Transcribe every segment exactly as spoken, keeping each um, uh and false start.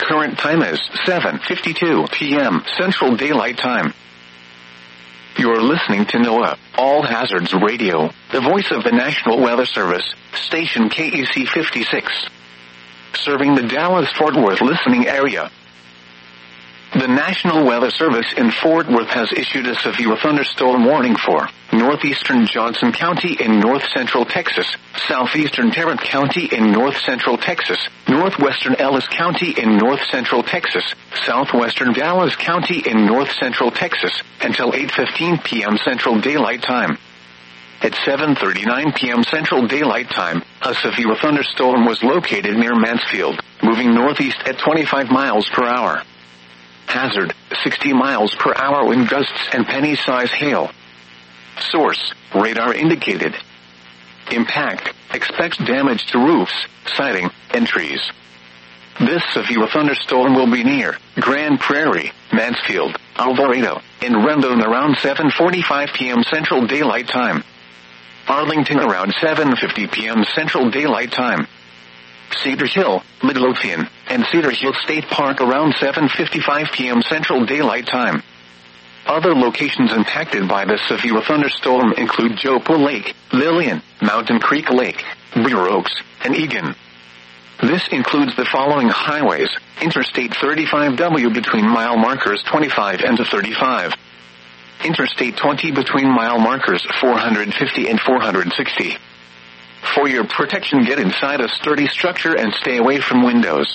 current time is seven fifty-two p.m. Central Daylight Time. You're listening to NOAA, All Hazards Radio, the voice of the National Weather Service, station K E C fifty-six. Serving the Dallas-Fort Worth listening area. The National Weather Service in Fort Worth has issued a severe thunderstorm warning for northeastern Johnson County in north-central Texas, southeastern Tarrant County in north-central Texas, northwestern Ellis County in north-central Texas, southwestern Dallas County in north-central Texas, until eight fifteen p.m. Central Daylight Time. At seven thirty-nine p.m. Central Daylight Time, a severe thunderstorm was located near Mansfield, moving northeast at twenty-five miles per hour. Hazard, sixty miles per hour wind gusts and penny-size hail. Source, radar indicated. Impact, expects damage to roofs, siding, and trees. This severe thunderstorm will be near Grand Prairie, Mansfield, Alvarado, and Rendon around seven forty-five p.m. Central Daylight Time. Arlington around seven fifty p.m. Central Daylight Time. Cedar Hill, Midlothian, and Cedar Hill State Park around seven fifty-five p.m. Central Daylight Time. Other locations impacted by this severe thunderstorm include Jopo Lake, Lillian, Mountain Creek Lake, Brewer Oaks, and Egan. This includes the following highways: Interstate thirty-five W between mile markers twenty-five and thirty-five. Interstate twenty between mile markers four hundred fifty and four hundred sixty. For your protection, get inside a sturdy structure and stay away from windows.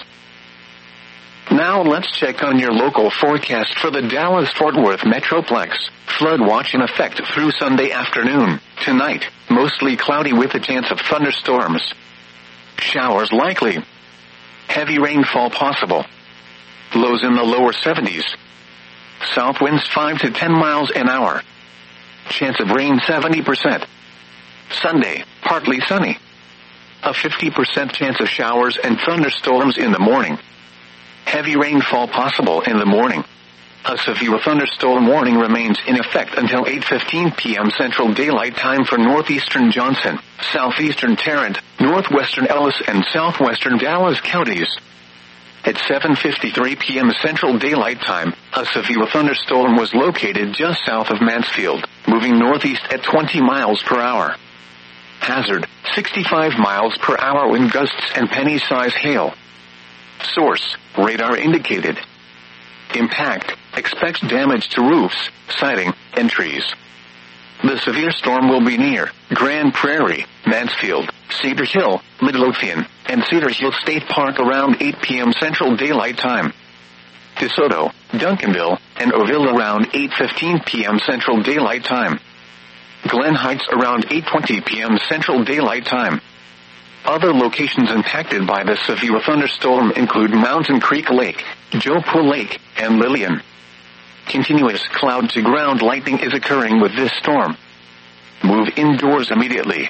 Now let's check on your local forecast for the Dallas-Fort Worth Metroplex. Flood watch in effect through Sunday afternoon. Tonight, mostly cloudy with a chance of thunderstorms. Showers likely. Heavy rainfall possible. Lows in the lower seventies. South winds five to ten miles an hour. Chance of rain seventy percent. Sunday, partly sunny. A fifty percent chance of showers and thunderstorms in the morning. Heavy rainfall possible in the morning. A severe thunderstorm warning remains in effect until eight fifteen p.m. Central Daylight Time for northeastern Johnson, southeastern Tarrant, northwestern Ellis, and southwestern Dallas counties. At seven fifty-three p.m. Central Daylight Time, a severe thunderstorm was located just south of Mansfield, moving northeast at twenty miles per hour. Hazard, sixty-five miles per hour wind gusts and penny-size hail. Source, radar indicated. Impact, expects damage to roofs, siding, and trees. The severe storm will be near Grand Prairie, Mansfield, Cedar Hill, Midlothian, and Cedar Hill State Park around eight p.m. Central Daylight Time. DeSoto, Duncanville, and Oville around eight fifteen p.m. Central Daylight Time. Glen Heights around eight twenty p.m. Central Daylight Time. Other locations impacted by the severe thunderstorm include Mountain Creek Lake, Jopo Lake, and Lillian. Continuous cloud-to-ground lightning is occurring with this storm. Move indoors immediately.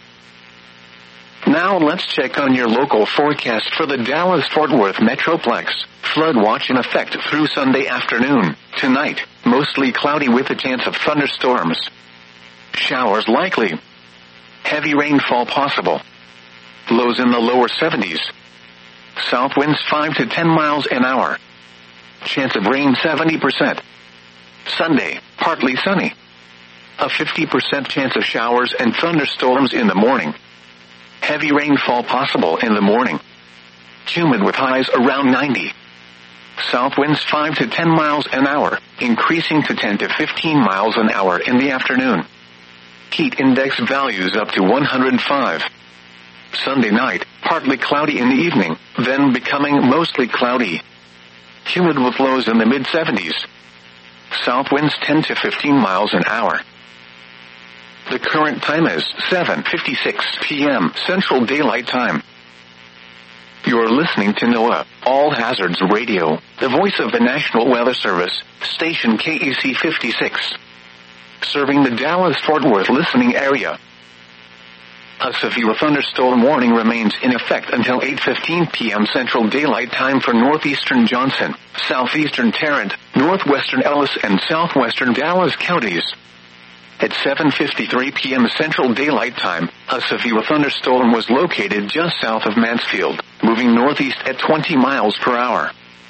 Now let's check on your local forecast for the Dallas-Fort Worth Metroplex. Flood watch in effect through Sunday afternoon. Tonight, mostly cloudy with a chance of thunderstorms. Showers likely. Heavy rainfall possible. Lows in the lower seventies. South winds five to ten miles an hour. Chance of rain seventy percent. Sunday, partly sunny. A fifty percent chance of showers and thunderstorms in the morning. Heavy rainfall possible in the morning. Humid with highs around ninety. South winds five to ten miles an hour, increasing to ten to fifteen miles an hour in the afternoon. Heat index values up to one hundred five. Sunday night, partly cloudy in the evening, then becoming mostly cloudy. Humid with lows in the mid seventies. South winds ten to fifteen miles an hour. The current time is seven fifty-six p.m. Central Daylight Time. You're listening to NOAA, All Hazards Radio, the voice of the National Weather Service, station K E C fifty-six. Serving the Dallas-Fort Worth listening area. A severe thunderstorm warning remains in effect until eight fifteen p.m. Central Daylight Time for northeastern Johnson, southeastern Tarrant, northwestern Ellis, and southwestern Dallas counties. At seven fifty-three p.m. Central Daylight Time, a severe thunderstorm was located just south of Mansfield, moving northeast at twenty miles per hour.